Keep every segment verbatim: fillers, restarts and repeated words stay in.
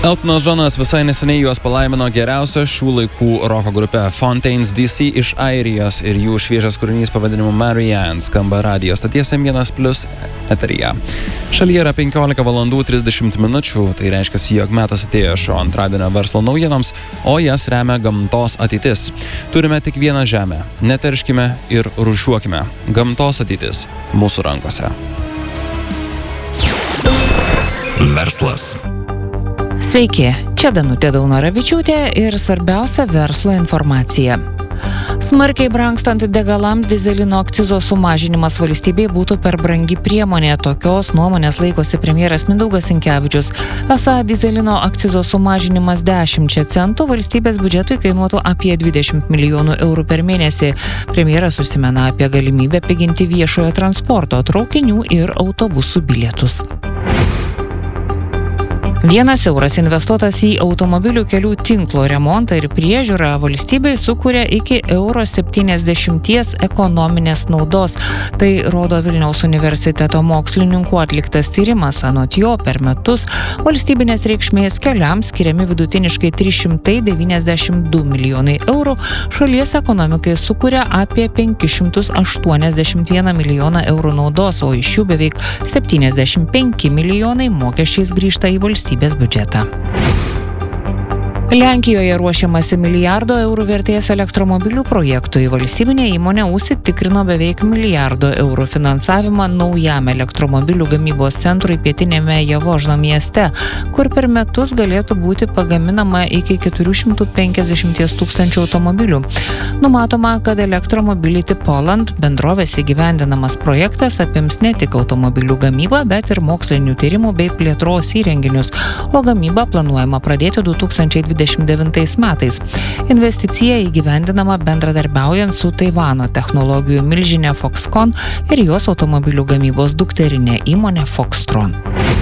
Eltonas Johnas visai neseniai juos palaimino geriausia šių laikų roko grupė Fontaines D C iš Airijos ir jų šviežias kūrinys pavadinimu Marianne skamba radijo stoties M vienas plius eteryje. Šalyje yra penkiolika valandų trisdešimt minučių, tai reiškia, jog metas atėjo šio antradienio verslo naujienoms, o jas remia gamtos ateitis. Turime tik vieną žemę, neterškime ir rūšiuokime. Gamtos ateitis mūsų rankose. Verslas. Sveiki, čia Danutė Daunoravičiūtė ir svarbiausia verslo informacija. Smarkiai brangstant degalams dyzelino akcizo sumažinimas valstybei būtų per brangi priemonė. Tokios nuomonės laikosi premjeras Mindaugas Sinkevičius. Esą dyzelino akcizo sumažinimas dešimčia centų valstybės biudžetui kainuotų apie dvidešimt milijonų eurų per mėnesį. Premjeras užsimena apie galimybę piginti viešojo transporto, traukinių ir autobusų bilietus. Vienas euras investuotas į automobilių kelių tinklo remontą ir priežiūrą valstybei sukuria iki euro septyniasdešimties ekonominės naudos. Tai rodo Vilniaus universiteto mokslininkų atliktas tyrimas. Anot jo, per metus valstybinės reikšmės keliams skiriami vidutiniškai trys šimtai devyniasdešimt du milijonai eurų, šalies ekonomikai sukuria apie penkis šimtus aštuoniasdešimt vieną milijoną eurų naudos, o iš jų beveik septyniasdešimt penki milijonai mokesčiais grįžta į valstybę biudžetą. Lenkijoje ruošiamasi milijardo eurų vertės elektromobilių projektui. Valstybinė įmonė užsitikrino beveik milijardo eurų finansavimą naujam elektromobilių gamybos centrui pietinėme Javožno mieste, kur per metus galėtų būti pagaminama iki keturių šimtų penkiasdešimt tūkstančių automobilių. Numatoma, kad Electromobility Poland bendrovės įgyvendinamas projektas apims ne tik automobilių gamybą, bet ir mokslinių tyrimų bei plėtros įrenginius, o gamybą planuojama pradėti du tūkstančiai dvidešimt devintais metais. Investicija įgyvendinama bendradarbiaujant su Taivano technologijų milžine Foxconn ir jos automobilių gamybos dukterinė įmonė Foxtron.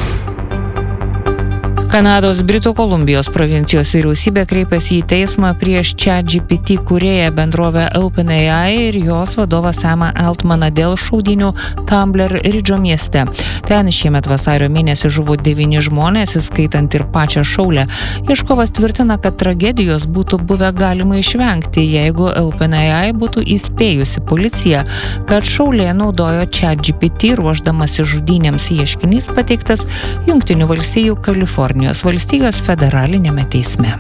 Kanados Britų Kolumbijos provincijos vyriausybė kreipėsi į teismą prieš ChatGPT kūrėją bendrovę OpenAI ir jos vadovą Samą Altmaną dėl šaudynių Tumbler Ridžo mieste. Ten šiemet vasario mėnesį žuvo devyni žmonės, įskaitant ir pačią šaulę. Ieškovas tvirtina, kad tragedijos būtų buvę galima išvengti, jeigu OpenAI būtų įspėjusi policiją, kad šaulė naudojo ChatGPT ruošdamasi žudynėms. Ieškinys pateiktas Jungtinių valstijų Kalifornijos valstijos federalinėme teisme.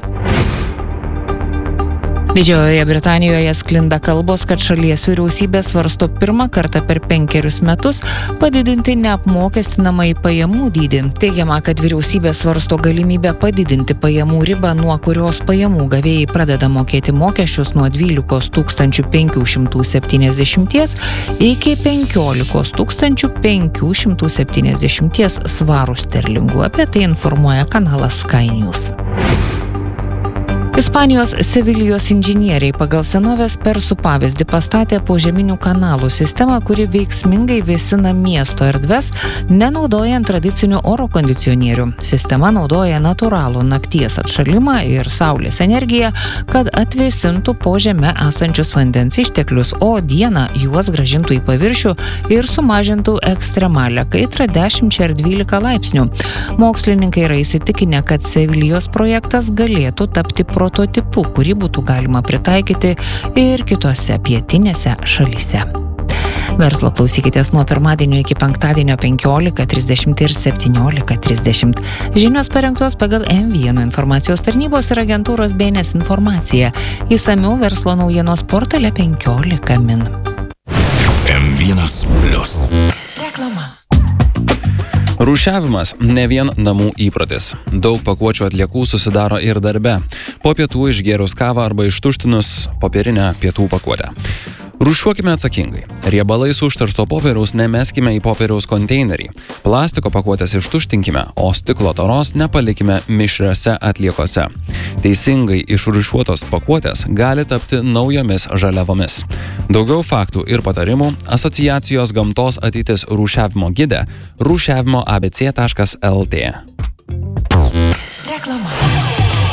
Didžiojoje Britanijoje sklinda kalbos, kad šalies vyriausybė svarsto pirmą kartą per penkerius metus padidinti neapmokestinamąjį pajamų dydį. Teigiama, kad vyriausybė svarsto galimybę padidinti pajamų ribą, nuo kurios pajamų gavėjai pradeda mokėti mokesčius nuo dvylikos tūkstančių penkių šimtų septyniasdešimties iki penkiolikos tūkstančių penkių šimtų septyniasdešimties svarų sterlingų. Apie tai informuoja kanalas Sky News. Ispanijos Sevilijos inžinieriai pagal senovės persų pavyzdį pastatė požeminių kanalų sistemą, kuri veiksmingai vėsina miesto erdves, nenaudojant tradicinių oro kondicionierių. Sistema naudoja natūralų nakties atšalimą ir saulės energiją, kad atvėsintų po žeme esančius vandens išteklius, o dieną juos grąžintų į paviršių ir sumažintų ekstremalią kaitrą dešimčia ar dvylika laipsnių. Mokslininkai yra įsitikinę, kad Sevilijos projektas galėtų tapti prototipu, kurį būtų galima pritaikyti ir kitose pietinėse šalyse. Verslo klausykitės nuo pirmadienio iki penktadienio penkiolika trisdešimt ir septyniolika trisdešimt. Žinios parengtos pagal M vienas informacijos tarnybos ir agentūros B N S informaciją. Įsamiau verslo naujienos portale penkiolika min. M vienas plius. Reklama. Rūšiavimas ne vien namų įprotis. Daug pakuočių atliekų susidaro ir darbe. Po pietų išgėrus kavą arba ištuštinus popierinę pietų pakuotę. Rūšiuokime atsakingai. Riebalais užteršto popieriaus nemeskime į popieriaus konteinerį. Plastiko pakuotės ištuštinkime, o stiklo taros nepalikime mišriose atliekose. Teisingai išrūšiuotos pakuotės gali tapti naujomis žaliavomis. Daugiau faktų ir patarimų asociacijos Gamtos ateitis rūšiavimo gide rūšiavimo a b c taškas l t. Reklama.